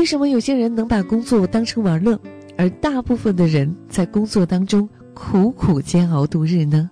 为什么有些人能把工作当成玩乐，而大部分的人在工作当中苦苦煎熬度日呢？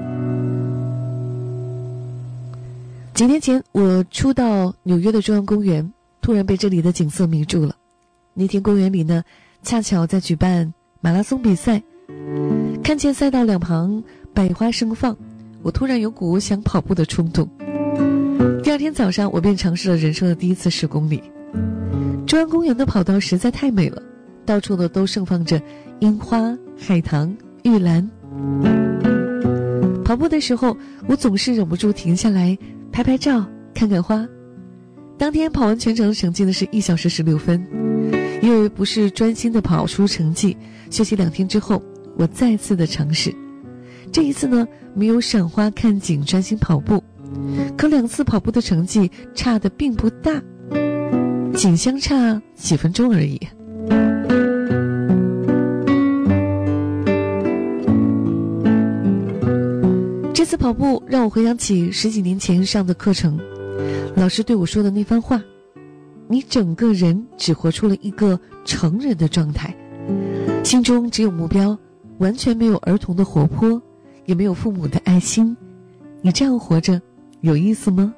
几年前我初到纽约的中央公园，突然被这里的景色迷住了。那天公园里呢，恰巧在举办马拉松比赛，看见赛道两旁百花盛放，我突然有股想跑步的冲动。第二天早上，我便尝试了人生的第一次10公里。中央公园的跑道实在太美了，到处的都盛放着樱花、海棠、玉兰。跑步的时候，我总是忍不住停下来拍拍照，看看花。当天跑完全程的成绩呢是1小时16分。因为不是专心的跑出成绩，休息2天之后，我再次的尝试。这一次呢，没有赏花看景，专心跑步。可2次跑步的成绩差的并不大，仅相差几分钟而已。这次跑步让我回想起10几年前上的课程，老师对我说的那番话：你整个人只活出了一个成人的状态，心中只有目标，完全没有儿童的活泼，也没有父母的爱心。你这样活着有意思吗？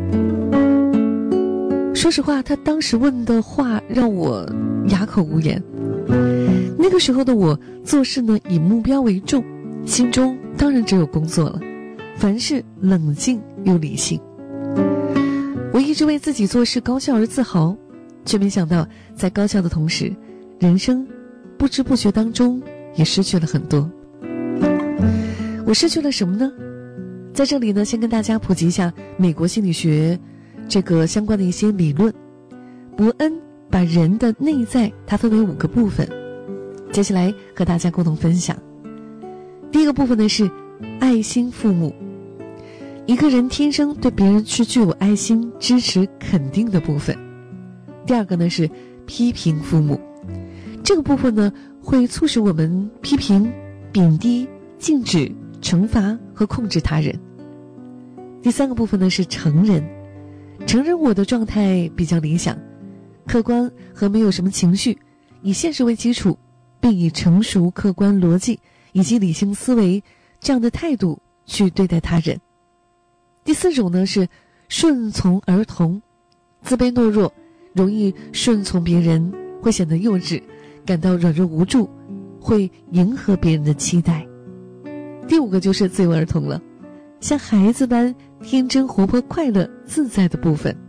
说实话，他当时问的话让我哑口无言。那个时候的我做事呢，以目标为重，心中当然只有工作了，凡事冷静又理性。我一直为自己做事高效而自豪，却没想到在高效的同时，人生不知不觉当中也失去了很多。我失去了什么呢？在这里呢，先跟大家普及一下美国心理学这个相关的一些理论。伯恩把人的内在它分为5个部分，接下来和大家共同分享。第一个部分呢是爱心父母。一个人天生对别人是具有爱心、支持、肯定的部分。第二个呢是批评父母，这个部分呢会促使我们批评、贬低、禁止、惩罚和控制他人。第三个部分呢是成人，承认我的状态比较理想、客观和没有什么情绪，以现实为基础，并以成熟、客观、逻辑以及理性思维这样的态度去对待他人。第4种呢是顺从儿童，自卑懦弱，容易顺从别人，会显得幼稚，感到软弱无助，会迎合别人的期待。第5个就是自由儿童了，像孩子般天真活泼快乐自在的部分。